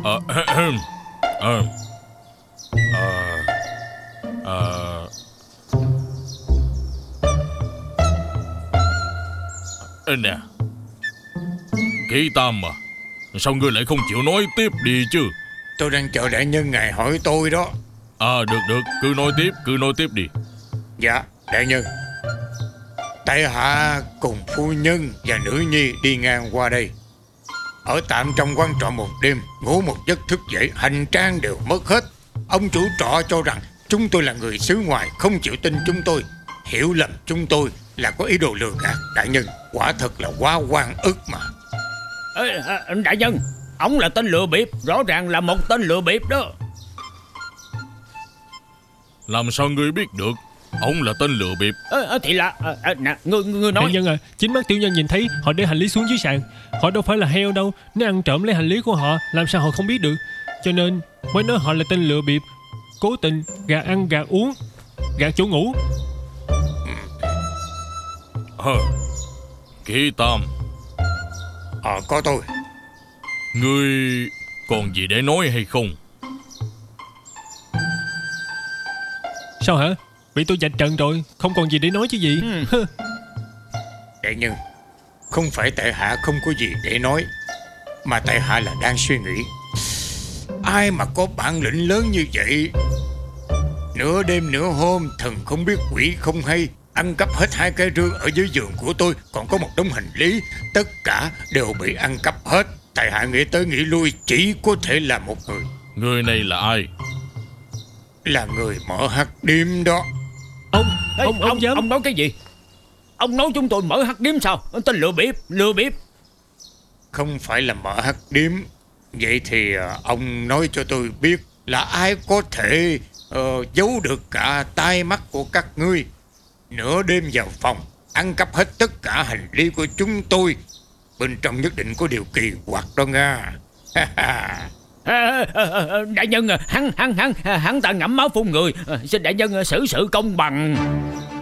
Ờ, ờ, ờ, nè, Kỷ Tam mà, sao ngươi lại không chịu nói tiếp đi chứ? Tôi đang chờ đại nhân ngài hỏi tôi đó. Được, cứ nói tiếp đi. Dạ, đại nhân, tại hạ cùng phu nhân và nữ nhi đi ngang qua đây, ở tạm trong quán trọ một đêm, ngủ một giấc thức dậy, hành trang đều mất hết. Ông chủ trọ cho rằng chúng tôi là người xứ ngoài, không chịu tin chúng tôi, hiểu lầm chúng tôi là có ý đồ lừa gạt. Đại nhân, quả thật là quá oan ức mà. Đại nhân, ông là tên lừa bịp, rõ ràng là một tên lừa bịp đó. Làm sao ngươi biết được ông là tên lừa bịp? Thì là nè, ngươi nói. Đại nhân à, chính mắt tiểu nhân nhìn thấy họ để hành lý xuống dưới sàn. Họ đâu phải là heo đâu, nếu ăn trộm lấy hành lý của họ, làm sao họ không biết được. Cho nên mới nói họ là tên lừa bịp, cố tình gạt ăn gạt uống, gạt chỗ ngủ. Kỷ Tam, Có tôi. ngươi còn gì để nói hay không? Sao hả? Bị tôi chạch trần rồi, không còn gì để nói chứ gì. Đại nhân, không phải tại hạ không có gì để nói, mà tại hạ là đang suy nghĩ, ai mà có bản lĩnh lớn như vậy, nửa đêm nửa hôm, thần không biết quỷ không hay, ăn cắp hết 2 cái rương ở dưới giường của tôi, còn có một đống hành lý, tất cả đều bị ăn cắp hết. Tại hạ nghĩ tới nghĩ lui, chỉ có thể là một người. Người này là ai? Là người mở hắc điếm đó. Ông dám? Ông nói cái gì? Ông nói chúng tôi mở hắc điếm sao? Tên lừa bịp. Không phải là mở hắc điếm. Vậy thì ông nói cho tôi biết là ai có thể giấu được cả tai mắt của các ngươi, nửa đêm vào phòng ăn cắp hết tất cả hành lý của chúng tôi. Bên trong nhất định có điều kỳ quặc đó nha. Đại nhân, hắn ta ngậm máu phun người, xin đại nhân xử sự công bằng.